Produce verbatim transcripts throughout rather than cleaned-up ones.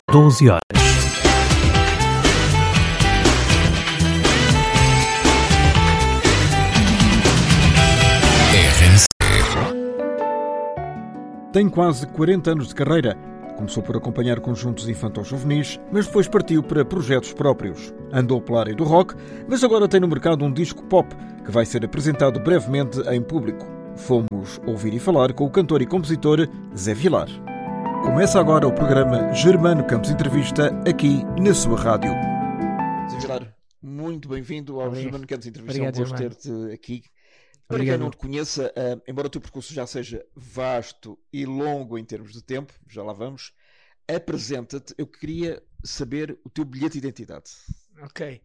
doze horas. R N C. Tem quase quarenta anos de carreira. Começou por acompanhar conjuntos infanto-juvenis, mas depois partiu para projetos próprios. Andou pela área do rock, mas agora tem no mercado um disco pop que vai ser apresentado brevemente em público. Fomos ouvir e falar com o cantor e compositor Zé Vilar. Começa agora o programa Germano Campos Entrevista, aqui na sua rádio. Zé Vilar, muito bem-vindo ao Obrigado. Germano Campos Entrevista. Obrigado, é um gosto ter-te aqui. Para Obrigado. quem não te conheça, uh, embora o teu percurso já seja vasto e longo em termos de tempo, já lá vamos, apresenta-te. Eu queria saber o teu bilhete de identidade. Ok.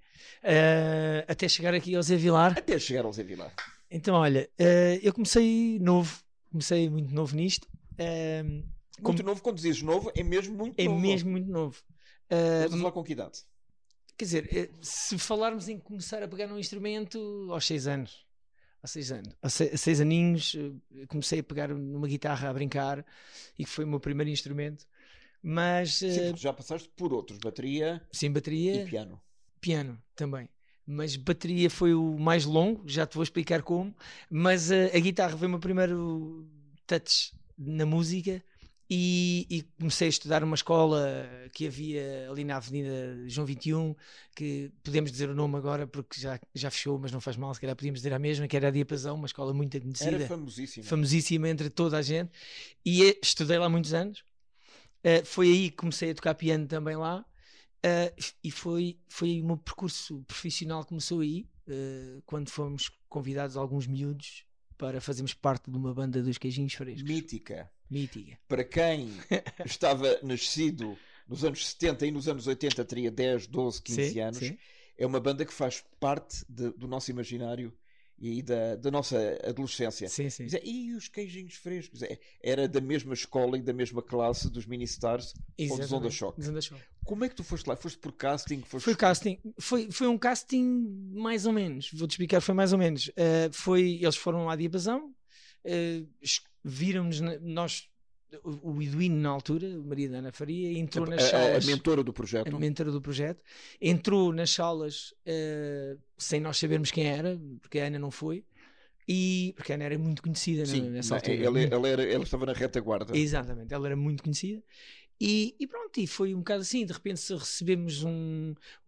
Uh, até chegar aqui ao Zé Vilar. Até chegar ao Zé Vilar. Então, olha, uh, eu comecei novo. Comecei muito novo nisto. Uh, muito como... novo, quando dizes novo, é mesmo muito é novo. É mesmo muito novo. Uh, Estás a falar com que idade? Quer dizer, se falarmos em começar a pegar num instrumento aos seis anos. Há seis anos, há seis, seis aninhos, comecei a pegar numa guitarra a brincar e que foi o meu primeiro instrumento. Mas sim, uh, já passaste por outros, bateria, sim, bateria e piano. Piano também. Mas bateria foi o mais longo, já te vou explicar como. Mas uh, a guitarra foi o meu primeiro touch na música. E, e comecei a estudar numa escola que havia ali na Avenida João vinte e um, que podemos dizer o nome agora porque já, já fechou, mas não faz mal, se calhar podíamos dizer a mesma, que era a Diapasão, uma escola muito conhecida. Era famosíssima. Famosíssima entre toda a gente. E estudei lá muitos anos. Uh, foi aí que comecei a tocar piano também lá. Uh, e foi, foi o meu percurso profissional começou aí, uh, quando fomos convidados alguns miúdos para fazermos parte de uma banda dos Queijinhos Frescos. Mítica. Mítica. Para quem estava nascido nos anos setenta e nos anos oitenta teria dez, doze, quinze sim, anos. Sim. É uma banda que faz parte de, do nosso imaginário e da, da nossa adolescência. Sim, sim. E os Queijinhos Frescos? Era da mesma escola e da mesma classe dos Mini-Stars ou dos Onda Choque. Como é que tu foste lá? Foste por casting? Foste... Foi casting. Foi, foi um casting mais ou menos. Vou-te explicar, foi mais ou menos. Uh, foi, eles foram à Diapasão, uh, viram-nos, nós, o, o Eduino na altura, Maria da Ana Faria, entrou a, nas a, salas. A mentora do projeto. A mentora do projeto. Entrou nas salas uh, sem nós sabermos quem era, porque a Ana não foi. E, porque a Ana era muito conhecida. Sim, nessa altura. Ela, ela, era, ela estava na retaguarda. Exatamente, ela era muito conhecida. E, e pronto, e foi um bocado assim. De repente recebemos um,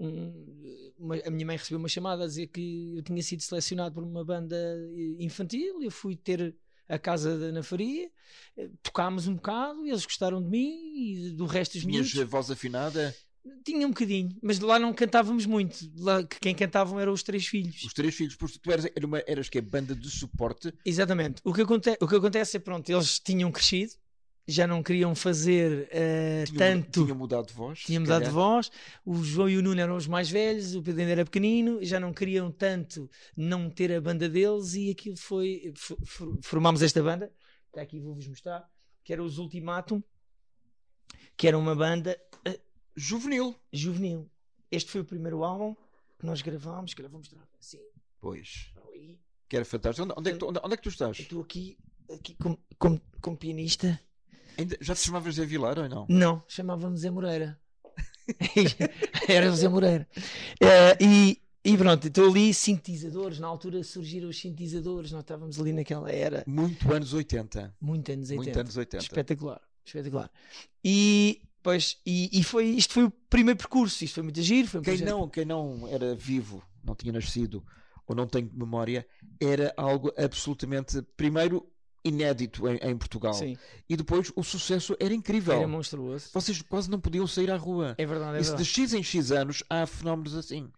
um uma, a minha mãe recebeu uma chamada a dizer que eu tinha sido selecionado por uma banda infantil. Eu fui ter a casa da Ana Faria, tocámos um bocado, eles gostaram de mim e do resto dos Tinhas miúdos. Voz afinada? Tinha um bocadinho, mas lá não cantávamos muito. Lá, quem cantavam eram os três filhos. Os três filhos, porque tu eras, era uma, eras que é banda de suporte. Exatamente. O que, aconte, o que acontece é, pronto, eles tinham crescido, já não queriam fazer uh, tinha, tanto. Tinha mudado de voz. Tinha mudado de voz. O João e o Nuno eram os mais velhos, o Pedro ainda era pequenino, já não queriam tanto não ter a banda deles e aquilo foi. Formámos esta banda, que aqui vou-vos mostrar, que era os Ultimatum, que era uma banda uh, juvenil. Juvenil. Este foi o primeiro álbum que nós gravámos, que eu vou mostrar assim. Pois. Ali. Que era fantástico. Onde, onde, é que tu, onde, onde é que tu estás? Eu estou aqui, aqui como, como, como pianista. Ainda, já te chamavas Zé Vilar ou não? Não, chamava-me Zé Moreira. Era o Zé Moreira. Uh, e, e pronto, estou ali, sintetizadores. Na altura surgiram os sintetizadores, nós estávamos ali naquela era. Muito anos oitenta. Muito anos oitenta. Muito anos oitenta. Espetacular, espetacular. E, pois, e, e foi, isto foi o primeiro percurso, isto foi muito giro. Foi um quem, não, quem não era vivo, não tinha nascido ou não tem memória, era algo absolutamente, primeiro, inédito em, em Portugal. Sim. E depois o sucesso era incrível. Era monstruoso. Vocês quase não podiam sair à rua. É verdade, é Isso verdade. de X em X anos há fenómenos assim.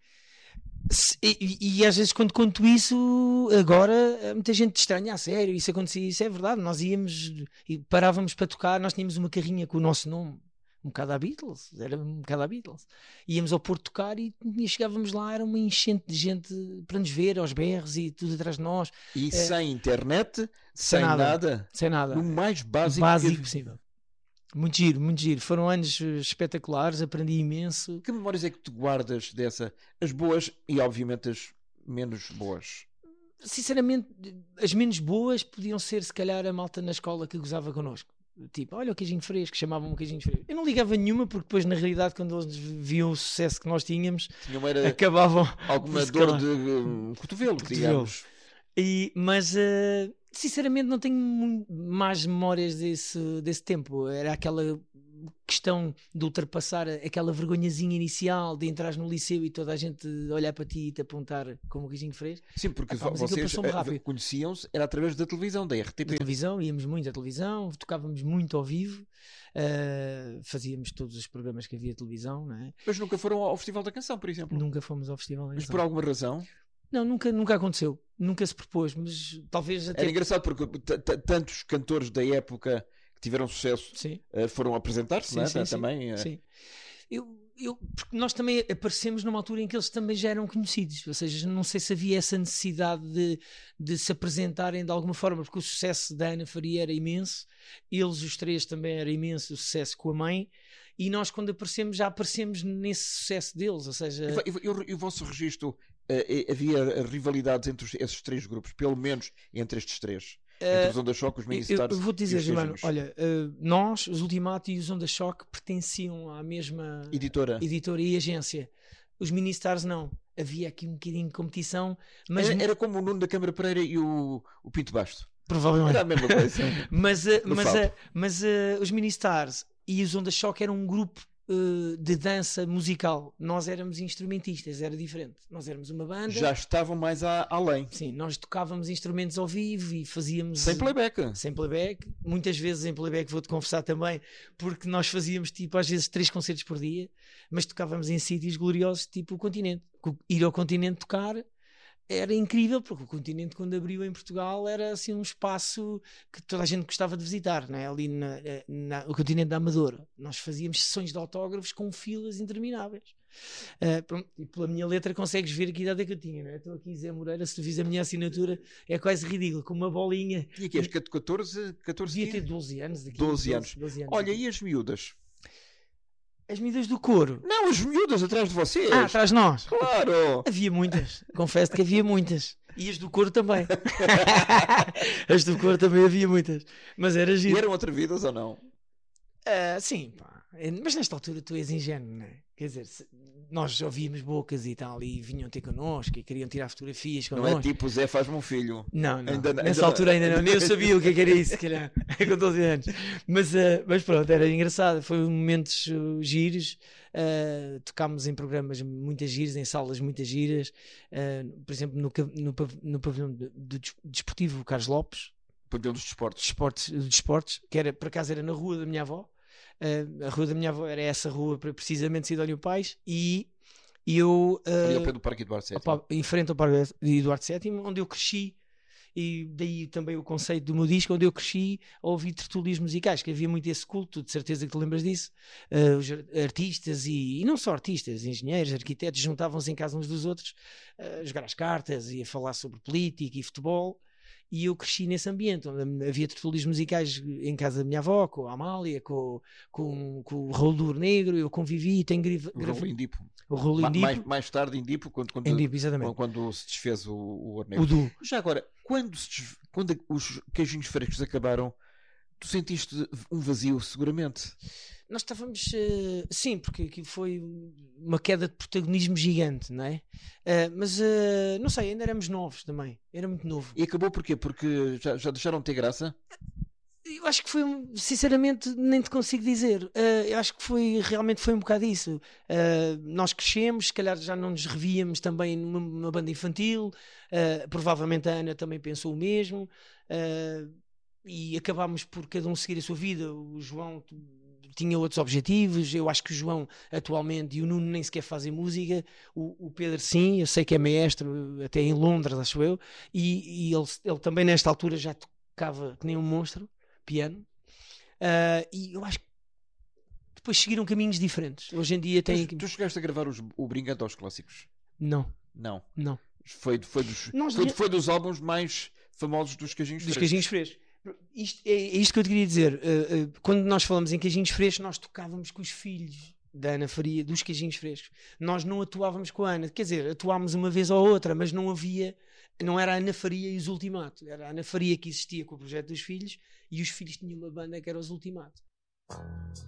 E, e, e às vezes quando conto isso agora muita gente estranha a sério, isso acontecia, isso é verdade, nós íamos e parávamos para tocar, nós tínhamos uma carrinha com o nosso nome, um bocado a Beatles, era um bocado a Beatles, íamos ao Porto tocar e, e chegávamos lá, era uma enchente de gente para nos ver, aos berros e tudo atrás de nós. E é, sem internet, sem, sem nada, nada, sem nada, no mais básico, básico que... possível. Muito giro, muito giro. Foram anos espetaculares, aprendi imenso. Que memórias é que tu guardas dessa? As boas e obviamente as menos boas? Sinceramente, as menos boas podiam ser se calhar a malta na escola que gozava connosco. Tipo, olha o queijinho fresco, chamavam-me queijinho fresco. Eu não ligava nenhuma, porque depois, na realidade, quando eles viam o sucesso que nós tínhamos, acabavam alguma dor de um, cotovelo, digamos. E, mas, uh, sinceramente, não tenho mais memórias desse, desse tempo. Era aquela questão de ultrapassar aquela vergonhazinha inicial de entrar no liceu e toda a gente olhar para ti e te apontar como o queijinho fresco. Sim, porque ah, vocês conheciam-se, era através da televisão, da R T P. Da televisão, íamos muito à televisão, tocávamos muito ao vivo, uh, fazíamos todos os programas que havia televisão, não é? Mas nunca foram ao Festival da Canção, por exemplo? Nunca fomos ao Festival da Canção. Mas por alguma razão? Não, nunca, nunca aconteceu, nunca se propôs, mas talvez até... Era engraçado porque tantos cantores da época que tiveram sucesso uh, foram apresentar-se, não é? Sim, também, sim. Uh... sim. Eu, eu, porque nós também aparecemos numa altura em que eles também já eram conhecidos, ou seja, não sei se havia essa necessidade de, de se apresentarem de alguma forma, porque o sucesso da Ana Faria era imenso, eles os três também era imenso, o sucesso com a mãe, e nós quando aparecemos já aparecemos nesse sucesso deles, ou seja... E, e, e o vosso registro, uh, havia rivalidades entre os, esses três grupos, pelo menos entre estes três? Entre os Onda Choque, os Mini-Stars. Eu vou dizer, Germano, olha, uh, nós, os Ultimato e os Onda Choque, pertenciam à mesma editora, editora e agência. Os Mini-Stars não. Havia aqui um bocadinho de competição. Mas... Era, era como o Nuno da Câmara Pereira e o, o Pinto Basto. Provavelmente. Era a mesma coisa. mas uh, mas, uh, mas uh, os Mini-Stars e os Onda Choque eram um grupo de dança musical. Nós éramos instrumentistas, era diferente. Nós éramos uma banda. Já estavam mais a, além. Sim, nós tocávamos instrumentos ao vivo e fazíamos... Sem playback. Sem playback. Muitas vezes em playback, vou-te confessar também, porque nós fazíamos tipo às vezes três concertos por dia, mas tocávamos em sítios gloriosos tipo o Continente. Ir ao Continente tocar era incrível, porque o Continente, quando abriu em Portugal, era assim um espaço que toda a gente gostava de visitar, né? Ali na, na, no Continente da Amadora. Nós fazíamos sessões de autógrafos com filas intermináveis. Uh, pronto, e pela minha letra consegues ver que idade é que eu tinha, não é? Estou aqui, Zé Moreira, se tu fiz a minha assinatura, é quase ridículo, com uma bolinha. E aqui, acho que é de catorze, catorze devia ter doze anos. Daqui, doze anos. doze anos. Olha, e as miúdas? As miúdas do coro? Não, as miúdas atrás de vocês. Ah, atrás de nós? Claro. Havia muitas. Confesso que havia muitas. E as do coro também. As do coro também havia muitas. Mas era giro. E eram atrevidas ou não? Uh, sim, pá. Mas nesta altura tu és ingênuo, não é? Quer dizer, nós ouvíamos bocas e tal, e vinham ter connosco e queriam tirar fotografias connosco. Não é tipo Zé faz-me um filho. Não, não. Ainda, Nessa ainda... altura ainda não. Nem eu sabia o que, é que era isso, se calhar, com doze anos. Mas, uh, mas pronto, era engraçado. Foi momentos uh, giros. Uh, tocámos em programas muitas giras, em salas muitas giras. Uh, por exemplo, no, no, no pavilhão do de, de desportivo Carlos Lopes. Pavilhão dos desportos. Desportos, de desportos, que era, por acaso era na rua da minha avó. Uh, a rua da minha avó era essa rua, precisamente Sidónio Pais, e, e eu uh, ali ao pé do Parque Eduardo sétimo, em frente ao Parque Eduardo sétimo, onde eu cresci, e daí também o conceito do meu disco, onde eu cresci a ouvir tertúlias musicais, que havia muito esse culto, de certeza que te lembras disso. Uh, os artistas e, e não só artistas, engenheiros, arquitetos, juntavam-se em casa uns dos outros uh, a jogar as cartas e a falar sobre política e futebol. E eu cresci nesse ambiente, onde havia tertúlias musicais em casa da minha avó, com a Amália, com, com, com o Raul do Negro. Eu convivi e tenho grava... O Raul Indipo. O Raul Indipo. Mais, mais tarde Indipo, quando, quando, Indipo, exatamente. quando se desfez o, o Ornegro. O Du. Já agora, quando, se desf... quando os queijinhos frescos acabaram, tu sentiste um vazio, seguramente? Nós estávamos, uh, sim, porque aquilo foi uma queda de protagonismo gigante, não é? Uh, mas, uh, não sei, ainda éramos novos também, era muito novo. E acabou porquê? Porque já, já deixaram de ter graça? Eu acho que foi, sinceramente, nem te consigo dizer. Uh, eu acho que foi, realmente foi um bocado isso. Uh, nós crescemos, se calhar já não nos revíamos também numa, numa banda infantil, uh, provavelmente a Ana também pensou o mesmo, uh, e acabámos por cada um seguir a sua vida. O João tinha outros objetivos, eu acho que o João atualmente e o Nuno nem sequer fazem música, o, o Pedro sim, eu sei que é maestro até em Londres, acho eu, e, e ele, ele também nesta altura já tocava que nem um monstro, piano, uh, e eu acho que depois seguiram caminhos diferentes. Hoje em dia tem... Tu, tu chegaste a gravar os, o Brincando aos Clássicos? Não. Não? Não. Foi, foi, dos, foi, foi dos álbuns mais famosos dos Queijinhos Frescos. Dos Queijinhos Frescos. Isto, é, é isto que eu te queria dizer. Uh, uh, quando nós falamos em Queijinhos Frescos, nós tocávamos com os filhos da Ana Faria, dos Queijinhos Frescos. Nós não atuávamos com a Ana, quer dizer, atuámos uma vez ou outra, mas não havia, não era a Ana Faria e os Ultimato, era a Ana Faria que existia com o Projeto dos Filhos, e os filhos tinham uma banda que era os Ultimato.